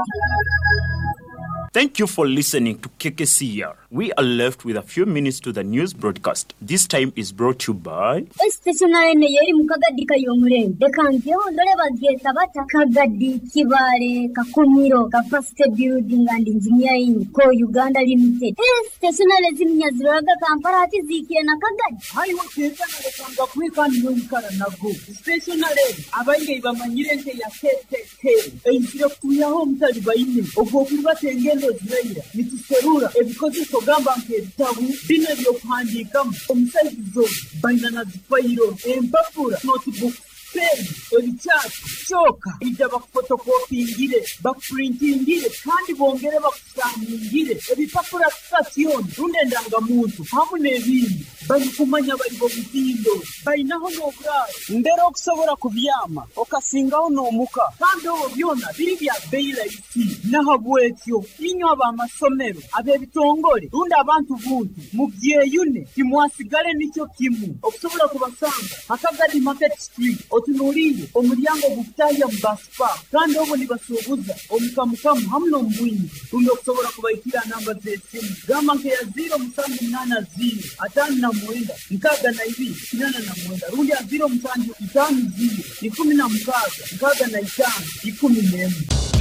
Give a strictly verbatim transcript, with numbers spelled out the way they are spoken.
Thank you for listening to K K C R. We are left with a few minutes to the news broadcast. This time is brought to you by Stationary yeri mukagadi kayomure dekanvyo ndole bageta bata kagadi kibale kakumiro kapasite building and engineering ko Uganda limited. Stationary ziminya ziraga Kampala atizikire na kagadi hayi woteza nakanga kwika nyunkara nago stationary abange bamanyire nte ya tete eyizire kuyaho mutali bayine obwo kubatengendo ziraira nituserura ebikozi kogamba nke bitabu bine byo kuhandikamu omusaizo bainana zifayiro empapura notebook pen ebichati choka ija bakfotokopingire bakprintingire kandi bongere bakusangire ebipapura station rundendanga muntu hamwe nebindi bayikumanya bari bo bitindo bayinaho nobra ndero okusobora kubyama okasingaho nomuka kandi obo byona biri bya beila isi nahabwekyo inyo abamasomero abebitongole runda abantu buntu mubyeyune kimwasigale nicyo kimu okusobora kubasanga akagadi market street otunuriye omuryango gutaya mbaspa kandi obo nibasubuza omukamukamu hamno mbwini runda okusobora kubayikira namba zesimu gama nke ya zero musanju nana zero atani na mwenda nkaga na ibiri kinana na mwenda rundi ya zero musanju itanu zero ikumi na mkaga nkaga na itanu ikumi nemu.